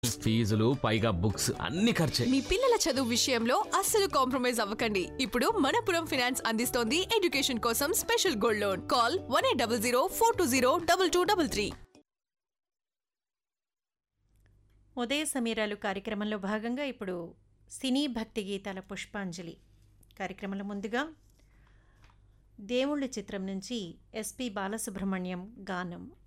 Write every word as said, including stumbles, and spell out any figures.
ఫీజులు పైగా బుక్స్ అన్ని ఖర్చే. మీ పిల్లల చదువు విషయంలో అస్సలు కాంప్రమైజ్ అవ్వకండి. ఇప్పుడు మనపురం ఫైనాన్స్ అందిస్తోంది ఎడ్యుకేషన్ కోసం special gold loan. Call one eight double zero four two zero double two double three. ఉదయ సమీరాలు కార్యక్రమంలో భాగంగా ఇప్పుడు సినీ భక్తి గీతాల పుష్పాంజలి కార్యక్రమంలో ముందుగా దేవుళ్ళు చిత్రం నుంచి ఎస్పి బాలసుబ్రహ్మణ్యం గానం.